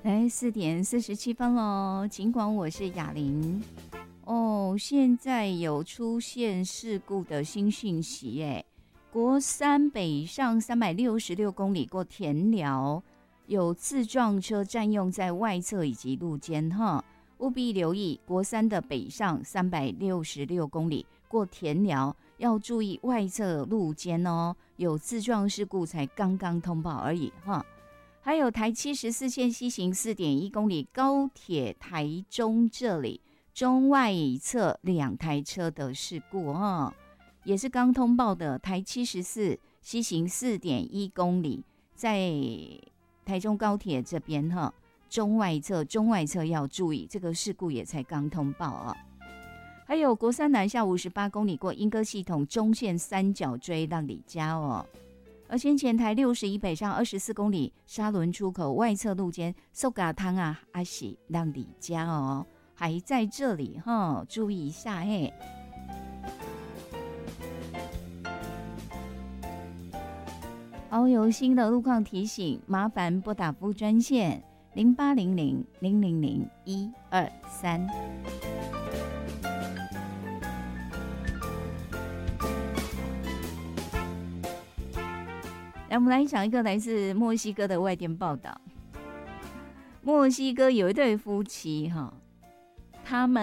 来4:47咯，尽管我是雅玲哦，现在有出现事故的新讯息耶，国三北上366公里过田寮，有自撞车占用在外侧以及路肩哈，务必留意国三的北上366公里过田寮，要注意外侧路肩哦，有自撞事故才刚刚通报而已哈。还有台74线西行4.1公里高铁台中这里中外侧2台车的事故哈，也是刚通报的。台74西行4.1公里在台中高铁这边哈，中外侧要注意，这个事故也才刚通报啊。还有国三南下58公里过莺歌系统中线三角锥让你家哦。而先前台61北上24公里沙仑出口外侧路肩寿嘎汤啊阿喜让你家哦，还在这里哈，注意一下嘿。好，有新的路况提醒，麻烦拨打服务专线0800-000-123。来，我们来讲一个来自墨西哥的外电报道。墨西哥有一对夫妻哈，他们